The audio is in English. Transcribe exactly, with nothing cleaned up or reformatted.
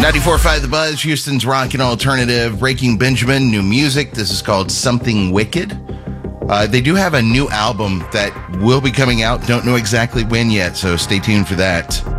ninety-four point five The Buzz, Houston's rock and alternative. Breaking Benjamin, new music. This is called Something Wicked. Uh, they do have a new album that will be coming out. Don't know exactly when yet, so stay tuned for that.